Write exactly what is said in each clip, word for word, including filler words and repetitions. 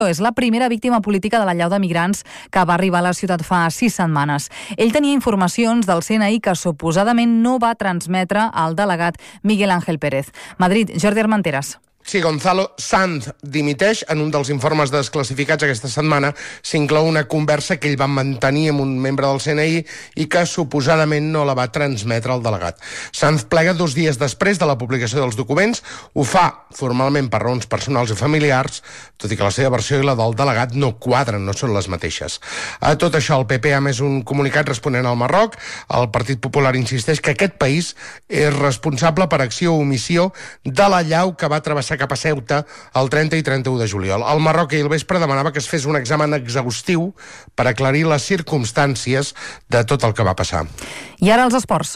És la primera víctima política de l'allau de migrants que va arribar a la ciutat fa sis setmanes. Ell tenia informacions del C N I que suposadament no va transmetre al delegat Miguel Ángel Pérez. Madrid, Jordi Armenteres. Sí, Gonzalo Sanz dimiteix. En un dels informes desclassificats aquesta setmana s'inclou una conversa que ell va mantenir amb un membre del C N I i que suposadament no la va transmetre al delegat. Sanz plega dos dies després de la publicació dels documents. Ho fa formalment per raons personals i familiars, tot i que la seva versió i la del delegat no quadren, no són les mateixes. A tot això, el P P ha emès un comunicat responent al Marroc. El Partit Popular insisteix que aquest país és responsable per acció o omissió de l'allau que va travessar cap a Ceuta el trenta i trenta-u de juliol. El Marroc ahir al vespre demanava que es fes un examen exhaustiu per aclarir les circumstàncies de tot el que va passar. I ara els esports.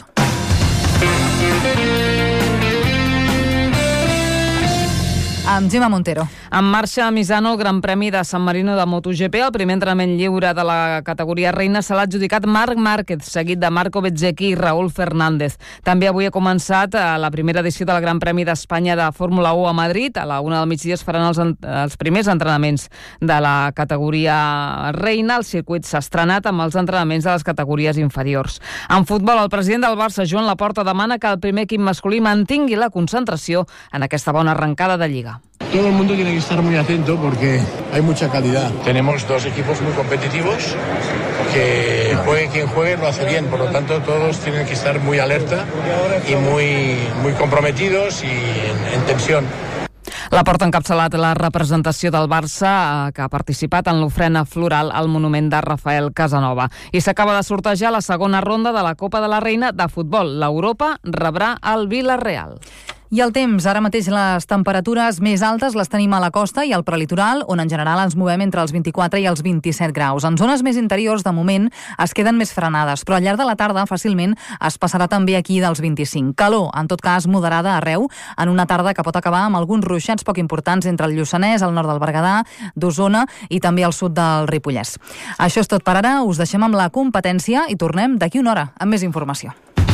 Amb Gemma Montero. En marxa a Misano el Gran Premi de San Marino de MotoGP. El primer entrenament lliure de la categoria reina se l'ha adjudicat Marc Márquez, seguit de Marco Bezzecchi i Raúl Fernández. També avui ha començat la primera edició del Gran Premi d'Espanya de Fórmula u a Madrid. A la una del migdia es faran els, els primers entrenaments de la categoria reina. El circuit s'ha estrenat amb els entrenaments de les categories inferiors. En futbol, el president del Barça, Joan Laporta, demana que el primer equip masculí mantingui la concentració en aquesta bona arrancada de Lliga. Todo el mundo tiene que estar muy atento porque hay mucha calidad. Tenemos dos equipos muy competitivos que juegue quien juegue lo hace bien, por lo tanto todos tienen que estar muy alerta y muy, muy comprometidos y en, en tensión. Laporta ha encapçalat la representació del Barça que ha participat en l'ofrena floral al monument de Rafael Casanova. I s'acaba de sortejar la segona ronda de la Copa de la Reina de futbol. L'Europa rebrà el Villarreal. I el temps, ara mateix les temperatures més altes les tenim a la costa i al prelitoral, on en general ens movem entre els vint-i-quatre i els vint-i-set graus. En zones més interiors, de moment, es queden més frenades, però al llarg de la tarda fàcilment es passarà també aquí dels vint-i-cinc. Calor, en tot cas, moderada arreu, en una tarda que pot acabar amb alguns ruixats poc importants entre el Lluçanès, el nord del Berguedà, d'Osona i també al sud del Ripollès. Això és tot per ara, us deixem amb la competència i tornem d'aquí una hora amb més informació.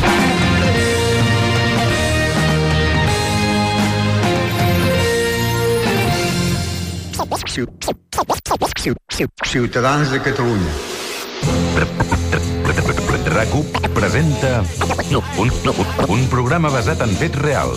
Ciutadans de Catalunya. RAC1 presenta un, un programa basat en fets reals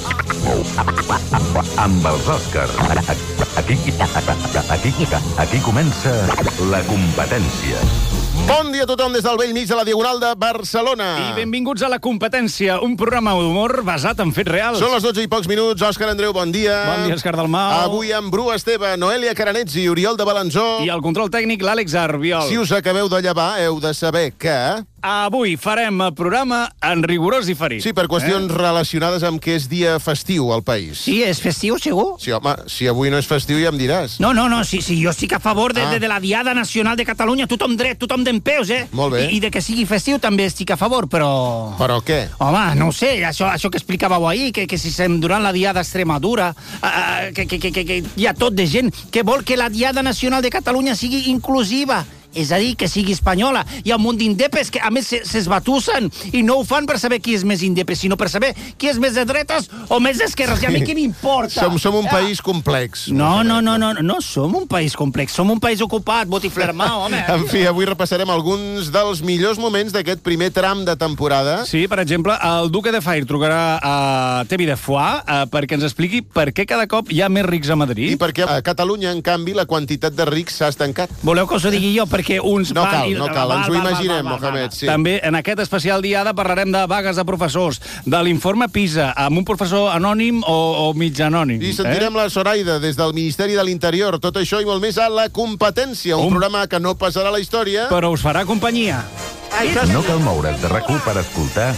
amb els Òscars. Aquí, aquí, aquí comença la competència. Bon dia a tothom des del vell mig de la Diagonal de Barcelona. I benvinguts a La Competència, un programa d'humor basat en fets reals. Són les dotze i pocs minuts. Òscar Andreu, bon dia. Bon dia, Òscar Dalmau. Avui amb Bru Esteve, Noelia Caranets i Oriol de Balanzó. I el control tècnic, l'Àlex Arbiol. Si us acabeu de llevar, heu de saber que... Avui farem el programa en rigorós diferit. Sí, per qüestions eh? relacionades amb que és dia festiu al país. Sí, és festiu, segur? Sí, home, si avui no és festiu ja em diràs. No, no, no, sí, sí, jo estic a favor de, ah. de, de la Diada Nacional de Catalunya, tothom dret, tothom dempeus, eh? Molt bé. I, I de que sigui festiu també estic a favor, però... Però què? Home, no ho sé, això, això que explicàveu ahir, que, que si sem durant la Diada Extremadura, uh, que, que, que, que, que hi ha tot de gent que vol que la Diada Nacional de Catalunya sigui inclusiva. És a dir, que sigui espanyola. Hi ha un munt d'indepes que, a més, s'esbatussen i no ho fan per saber qui és més indepe, sinó per saber qui és més de dretes o més d'esquerres. I a mi què m'importa? Som, som un país complex. No, no, no, no, no som un país complex. Som un país ocupat, botiflermau, home. En fi, avui repassarem alguns dels millors moments d'aquest primer tram de temporada. Sí, per exemple, el Duque de Fair trucarà a Tevi de Foix eh, perquè ens expliqui per què cada cop hi ha més rics a Madrid. I perquè a Catalunya, en canvi, la quantitat de rics s'ha estancat. Voleu que us ho digui jo? Perquè que uns no cal, van... no cal, ens ho imaginem, Mohamed, sí. També en aquest especial diada parlarem de vagues de professors, de l'informe PISA, amb un professor anònim o, o mig anònim. I sentirem eh? la Zoraida des del Ministeri de l'Interior. Tot això i molt més a La Competència, un, un programa que no passarà a la història, però us farà companyia. No cal moure's de RAC1 per escoltar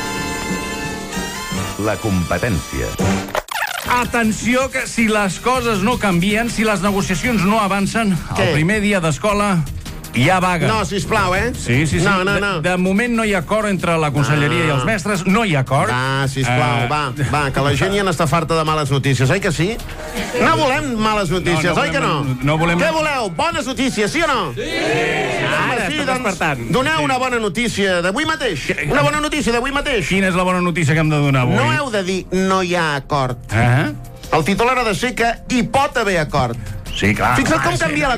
La Competència. Atenció, que si les coses no canvien, si les negociacions no avancen, Què? El primer dia d'escola hi ha vaga. No, sisplau, eh? Sí, sí, sí. No, no, no. De, de moment no hi ha acord entre la conselleria ah. i els mestres, no hi ha acord. Va, sisplau, uh... va, va, que la gent ja n'està farta de males notícies, oi que sí? No volem males notícies, no, no oi que no? No volem... Què voleu? Bones notícies, sí o no? Sí! Ah, sí, doncs, doneu una bona notícia d'avui mateix. Una bona notícia d'avui mateix. Quina és la bona notícia que hem de donar avui? No heu de dir no hi ha acord. Uh -huh. El titular ha de ser que hi pot haver acord. Sí, clar. Fixa't com canvia la